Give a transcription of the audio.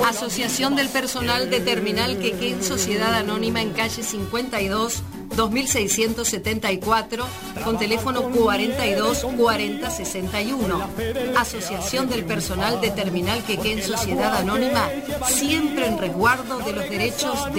Asociación del Personal de Terminal Quequén, Sociedad Anónima, en calle 52, 2674, con teléfono 42 40 61. Asociación del Personal de Terminal Quequén, Sociedad Anónima, siempre en resguardo de los derechos de